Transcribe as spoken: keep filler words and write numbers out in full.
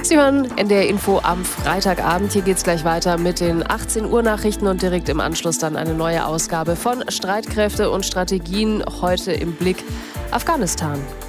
Sie hören N D R Info am Freitagabend. Hier geht's gleich weiter mit den achtzehn Uhr Nachrichten und direkt im Anschluss dann eine neue Ausgabe von Streitkräfte und Strategien. Heute im Blick Afghanistan.